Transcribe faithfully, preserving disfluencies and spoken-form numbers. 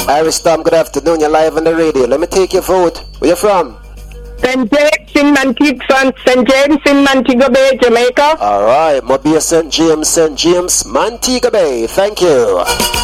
Iris Tom, good afternoon. You're live on the radio. Let me take your vote. Where you from? Saint James in Montego, Saint James in Montego Bay, Jamaica. All right, Mobile Saint James, Saint James, Montego Bay. Thank you.